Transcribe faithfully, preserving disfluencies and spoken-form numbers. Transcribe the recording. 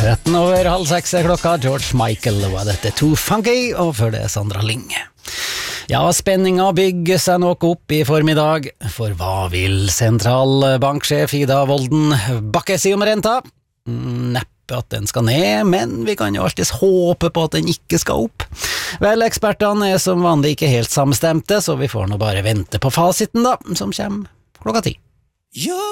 tretten over halv seks er klokka. George Michael var dette Too Funky, og før det Sandra Lyng. Ja, spenninga bygger seg nok opp i formiddag, for hva vil sentralbanksjef Ida Wolden Bakke si om renta? Neppe at den skal ned, men vi kan jo alltid håpe på at den ikke skal opp. Vel, ekspertene er som vanlig ikke helt samstemte, så vi får nå bare vente på fasiten da, som kommer klokka ti.